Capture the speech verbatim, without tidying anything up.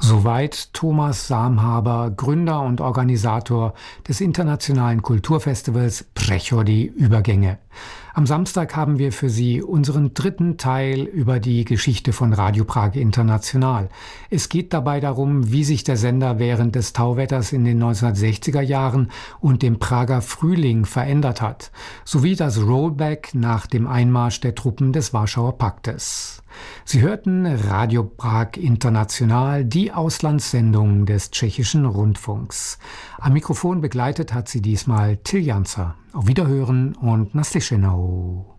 Soweit Thomas Samhaber, Gründer und Organisator des internationalen Kulturfestivals Přechody-Übergänge. Am Samstag haben wir für Sie unseren dritten Teil über die Geschichte von Radio Prag International. Es geht dabei darum, wie sich der Sender während des Tauwetters in den neunzehnhundertsechziger Jahren und dem Prager Frühling verändert hat, sowie das Rollback nach dem Einmarsch der Truppen des Warschauer Paktes. Sie hörten Radio Prag International, die Auslandssendung des tschechischen Rundfunks. Am Mikrofon begleitet hat sie diesmal Till Janzer. Auf Wiederhören und naslyšenou.